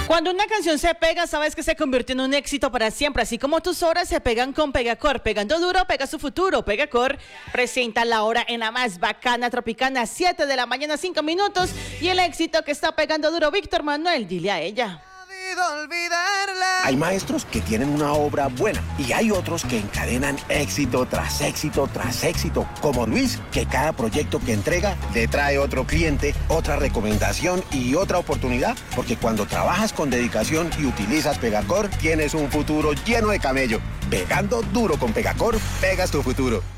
Cuando una canción se pega, sabes que se convierte en un éxito para siempre, así como tus horas se pegan con Pegacor. Pegando duro, pega su futuro. Pegacor presenta la hora en la más bacana tropicana, 7 de la mañana, 5 minutos. Y el éxito que está pegando duro, Víctor Manuel, dile a ella. Hay maestros que tienen una obra buena y hay otros que encadenan éxito tras éxito tras éxito, como Luis, que cada proyecto que entrega le trae otro cliente, otra recomendación y otra oportunidad, porque cuando trabajas con dedicación y utilizas Pegacor, tienes un futuro lleno de camello. Pegando duro con Pegacor, pegas tu futuro.